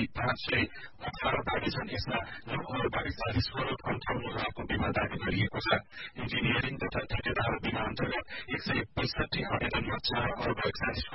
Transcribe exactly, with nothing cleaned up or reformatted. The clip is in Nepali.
ती पाँच सय अठार दावी छन्। यसमा नौ अरब चालिस करोड़ अन्ठाउन्न लाखको बीमा दावी गरिएको छ। इन्जिनियरिङ तथा ठेकेदार बीमा अन्तर्गत एक सय पैसठी आवेदनमा चार अर्ब एकचालिस